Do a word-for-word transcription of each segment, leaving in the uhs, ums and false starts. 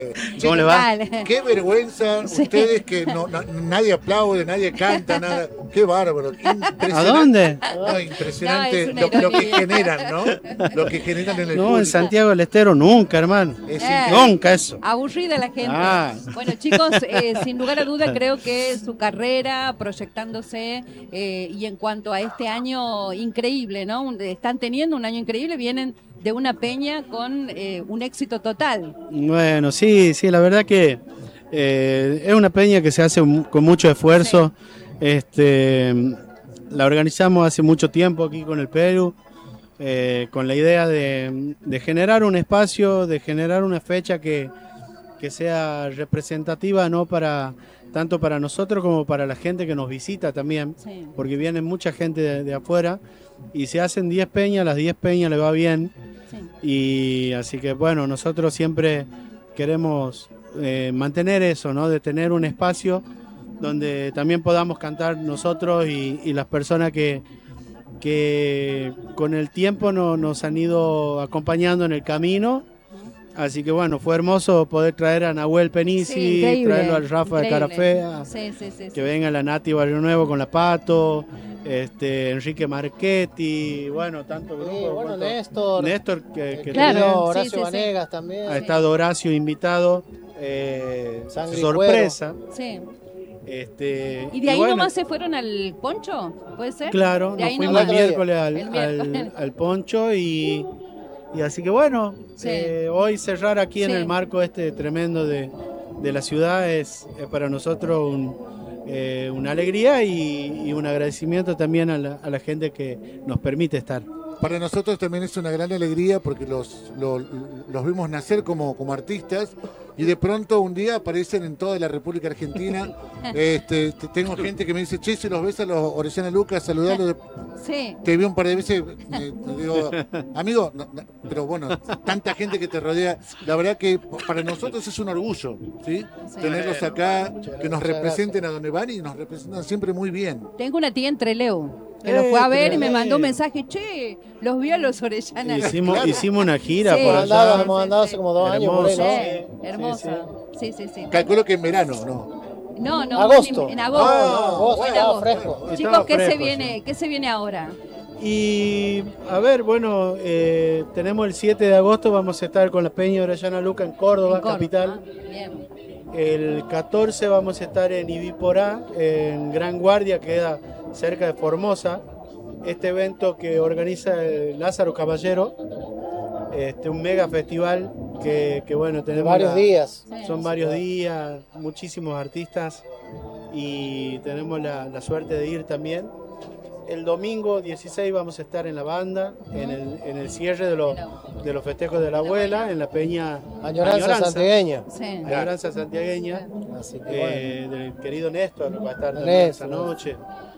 ¿Cómo le va? Qué vergüenza, sí. Ustedes que no, no, nadie aplaude, nadie canta, nada. Qué bárbaro. ¿A dónde? No, impresionante no, lo, lo que generan, ¿no? Lo que generan en el No, público. en Santiago del Estero nunca, hermano. Es eh, nunca eso. Aburrida la gente. Ah. Bueno, chicos, eh, sin lugar a duda creo que su carrera, proyectándose, eh, y en cuanto a este año increíble, ¿no? Están teniendo un año increíble, vienen de una peña con eh, un éxito total. Bueno, sí, sí, la verdad que eh, es una peña que se hace con mucho esfuerzo. Sí. Este, la organizamos hace mucho tiempo aquí con el Perú, eh, con la idea de, de generar un espacio, de generar una fecha que, que sea representativa, ¿no? Para, tanto para nosotros como para la gente que nos visita también, sí. Porque viene mucha gente de, de afuera y se hacen diez peñas, las diez peñas le va bien. Sí. Y así que bueno, nosotros siempre queremos eh, mantener eso, ¿no? De tener un espacio donde también podamos cantar nosotros y, y las personas que, que con el tiempo no, nos han ido acompañando en el camino. Así que bueno, fue hermoso poder traer a Nahuel Penisi, sí, traerlo al Rafa increíble. de Carafea, sí, sí, sí, que sí. venga la Nati Barrio Nuevo con la Pato, este, Enrique Marchetti, bueno, tanto grupo. Sí, bueno, Néstor. Néstor, que, que claro, Horacio sí, sí, Vanegas sí. también. Ha estado Horacio invitado, eh, sorpresa. Sí. Este, ¿Y de ahí y bueno, nomás se fueron al Poncho? ¿Puede ser? Claro, de nos fuimos el miércoles al, el miércoles. Al, al Poncho y... Y así que bueno, sí. eh, hoy cerrar aquí sí. en el marco este tremendo de, de la ciudad es, es para nosotros un, eh, una alegría y, y un agradecimiento también a la, a la gente que nos permite estar. Para nosotros también es una gran alegría porque los, los, los vimos nacer como, como artistas y de pronto un día aparecen en toda la República Argentina. este, tengo gente que me dice, che, si los ves a los Orellana Lucas, saludarlos. Sí. Te vi un par de veces, eh, te digo, amigo, no, no, pero bueno, tanta gente que te rodea. La verdad que para nosotros es un orgullo, ¿sí? Sí. Tenerlos acá, que nos representen a donde van y nos representan siempre muy bien. Tengo una tía en Trelew. Que lo fue a ver y me mandó un mensaje, che, los vi a los Orellana. Hicimos, claro. hicimos una gira sí, por allá. Andado, hemos andado hace como dos hermoso, años por ahí, ¿no? Sí, hermosa. Sí, sí, sí. Calculo que en verano, ¿no? No, no, agosto. En, en agosto. Ah, no, agosto. En agosto. Fresco. Chicos, ¿qué fresco, se viene? sí. ¿Qué se viene ahora? Y a ver, bueno, eh, tenemos el siete de agosto, vamos a estar con la Peña Orellana Luca en Córdoba, en Córdoba capital. Ah, bien. El catorce vamos a estar en Ibiporá, en Gran Guardia, que queda cerca de Formosa. Este evento que organiza el Lázaro Caballero, este, un mega festival que, que bueno, tenemos varios la, días. Son varios días, muchísimos artistas y tenemos la, la suerte de ir también. El domingo dieciséis vamos a estar en la banda, en el, en el cierre de los, de los festejos de la abuela, en la peña Añoranza, Añoranza santiagueña. Sí. Añoranza santiagueña, Así que, eh, bueno. del querido Néstor, va a estar también esa noche.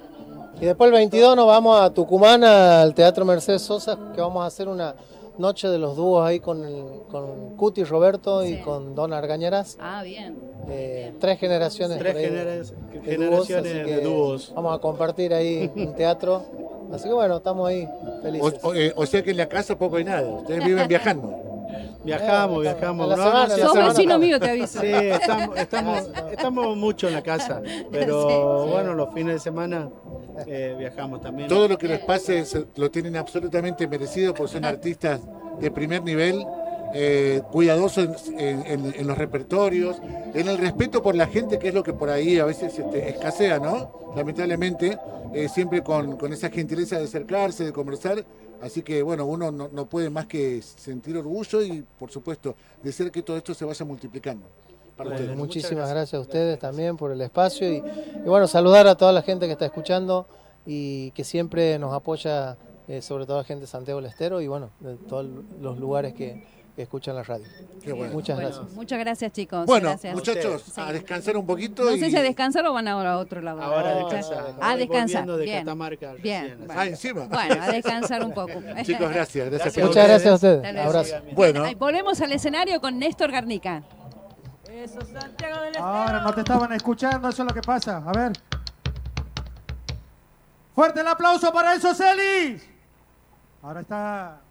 Y después el veintidós nos vamos a Tucumán, al Teatro Mercedes Sosa, que vamos a hacer una noche de los dúos ahí con, el, con Cuti Roberto y sí. con Don Argañarás. Ah, bien. Eh, tres generaciones, tres ahí, genera de generaciones dúos, de dúos. Vamos a compartir ahí un teatro. Así que bueno, estamos ahí felices. O, o, eh, o sea que en la casa poco y nada, ustedes viven viajando. Viajamos, eh, viajamos. La semana, no, la Sos semana vecino mío, te aviso. Sí, estamos, estamos, estamos mucho en la casa, pero sí, bueno, sí. los fines de semana eh, viajamos también. Todo lo que les pase se, lo tienen absolutamente merecido porque son artistas de primer nivel, eh, cuidadosos en, en, en los repertorios, en el respeto por la gente, que es lo que por ahí a veces este, escasea, ¿no? Lamentablemente, eh, siempre con, con esa gentileza de acercarse, de conversar. Así que, bueno, uno no, no puede más que sentir orgullo y, por supuesto, desear que todo esto se vaya multiplicando. Para bueno, ustedes. Muchísimas gracias. gracias a ustedes también por el espacio y, y, bueno, saludar a toda la gente que está escuchando y que siempre nos apoya, eh, sobre todo la gente de Santiago del Estero y, bueno, de todos los lugares que, que escuchan la radio. Qué bueno. Muchas bueno, gracias. Muchas gracias, chicos. Bueno, gracias. muchachos, sí. a descansar un poquito. No y... sé si a descansar o van ahora a otro lado. Ahora a descansar. A descansar. De bien. Catamarca, bien. Bueno. Ah, encima. Bueno, a descansar un poco. Chicos, gracias. Gracias, gracias por Muchas gracias a ustedes. Abrazo. Bueno. Volvemos al escenario con Néstor Garnica. Eso, Santiago del Estero. Ahora no te estaban escuchando, eso es lo que pasa. A ver. Fuerte el aplauso para esos Celis. Ahora está